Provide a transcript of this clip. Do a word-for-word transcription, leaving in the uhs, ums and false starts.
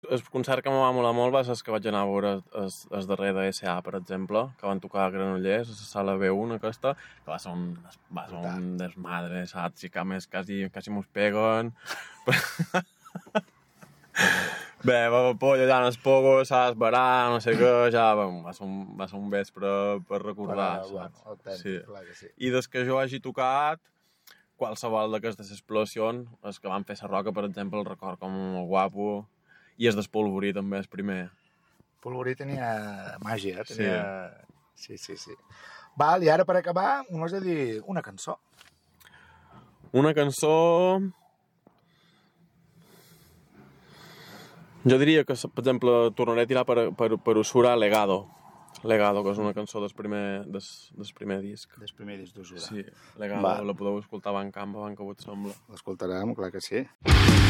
El concert que em va molar molt va ser el que vaig anar a veure el, el darrer de S A, per exemple, que van tocar a Granollers, a la sala B uno aquesta, que va ser un, va ser un desmadre, saps? I que a més quasi, quasi mos peguen. Bé, va polla allà en el pogo, saps, barà, no sé què, ja va, va, ser, un, va ser un vespre per recordar, Però, saps? bueno, autèntic, sí. clar que sí. I des que jo hagi tocat, qualsevol d'aquestes explosions, els que van fer la roca, per exemple, el record com molt guapo, i el d'Espolvorí també, el primer. Polvorí tenia màgia, tenia... Sí, sí, sí. sí. Val, i ara per acabar, m'has de dir una cançó. Una cançó... Jo diria que, per exemple, tornaré a tirar per, per, per Usura Legado. Legado, que és una cançó del primer, des, des primer disc. Del primer disc d'Usura. Sí, Legado, Va. La podeu escoltar a Bandcamp, a Bandcamp, et sembla. L'escoltarem, clar que sí.